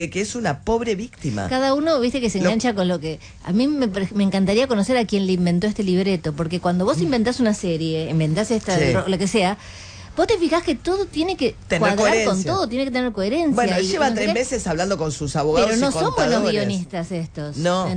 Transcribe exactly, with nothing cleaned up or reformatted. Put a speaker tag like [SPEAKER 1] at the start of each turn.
[SPEAKER 1] que es una pobre víctima.
[SPEAKER 2] Cada uno, viste, que se engancha lo... con lo que... A mí me, me encantaría conocer a quien le inventó este libreto, porque cuando vos inventás una serie, inventás esta, sí. lo que sea, vos te fijás que todo tiene que tener cuadrar coherencia. Con todo, tiene que tener coherencia.
[SPEAKER 1] Bueno, él
[SPEAKER 2] y
[SPEAKER 1] lleva
[SPEAKER 2] no
[SPEAKER 1] tres
[SPEAKER 2] tenés...
[SPEAKER 1] meses hablando con sus abogados.
[SPEAKER 2] Pero no
[SPEAKER 1] y
[SPEAKER 2] son
[SPEAKER 1] contadores.
[SPEAKER 2] buenos guionistas estos.
[SPEAKER 1] No.